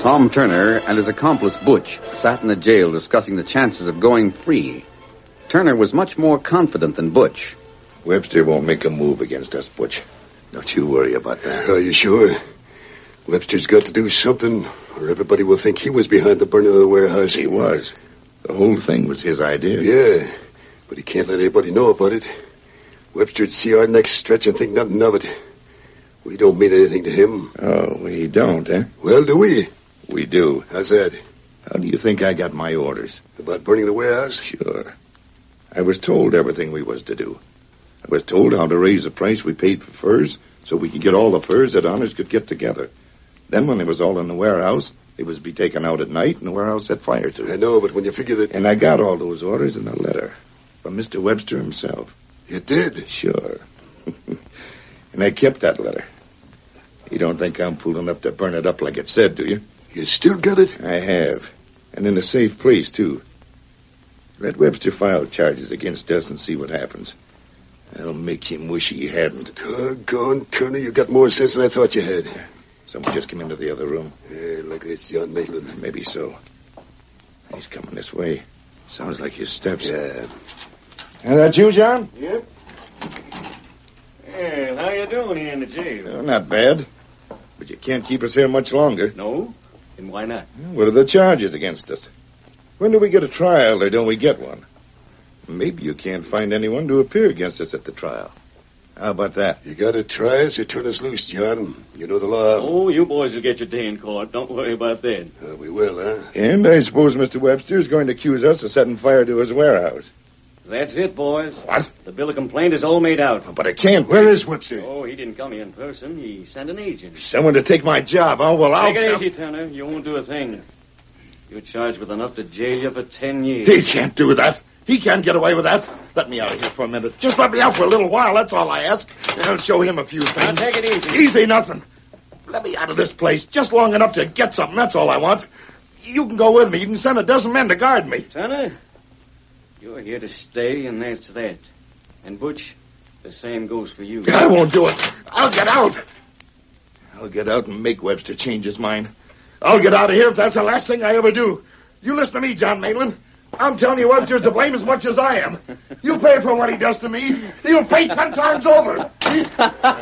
Tom Turner and his accomplice Butch sat in the jail discussing the chances of going free. Turner was much more confident than Butch. Webster won't make a move against us, Butch. Don't you worry about that. Are you sure? Webster's got to do something, or everybody will think he was behind the burning of the warehouse. He was. The whole thing was his idea. Yeah, but he can't let anybody know about it. Webster'd see our necks stretch and think nothing of it. We don't mean anything to him. Oh, we don't, eh? Well, do we? We do. How's that? How do you think I got my orders? About burning the warehouse? Sure. I was told everything we was to do. I was told how to raise the price we paid for furs so we could get all the furs that Honors could get together. Then when they was all in the warehouse, they was to be taken out at night and the warehouse set fire to. I know, but when you figure that... And I got all those orders in a letter from Mr. Webster himself. You did? Sure. And I kept that letter. You don't think I'm fool enough to burn it up like it said, do you? You still got it? I have. And in a safe place, too. Let Webster file charges against us and see what happens. I'll make him wish he hadn't. Doggone, Turner, you got more sense than I thought you had. Someone just came into the other room. Yeah, like it's John Maitland. Maybe so. He's coming this way. Sounds like his steps. Yeah. Is that you, John? Yep. Well, how you doing here in the jail? Oh, not bad. But you can't keep us here much longer. No? And why not? What are the charges against us? When do we get a trial, or don't we get one? Maybe you can't find anyone to appear against us at the trial. How about that? You gotta try us or turn us loose, John. You know the law. Oh, you boys will get your day in court. Don't worry about that. We will, huh? And I suppose Mr. Webster is going to accuse us of setting fire to his warehouse. That's it, boys. What? The bill of complaint is all made out. But it can't. Where is Webster? Oh, he didn't come here in person. He sent an agent. Someone to take my job. Oh, well, I'll... Take it easy, Turner. You won't do a thing. You're charged with enough to jail you for 10 years. He can't do that. He can't get away with that. Let me out of here for a minute. Just let me out for a little while. That's all I ask. And I'll show him a few things. Now, take it easy. Easy nothing. Let me out of this place just long enough to get something. That's all I want. You can go with me. You can send a dozen men to guard me. Turner, you're here to stay, and that's that. And Butch, the same goes for you. I won't do it. I'll get out. I'll get out and make Webster change his mind. I'll get out of here if that's the last thing I ever do. You listen to me, John Maitland. I'm telling you, Webster's to blame as much as I am. You pay for what he does to me. You'll pay 10 times over.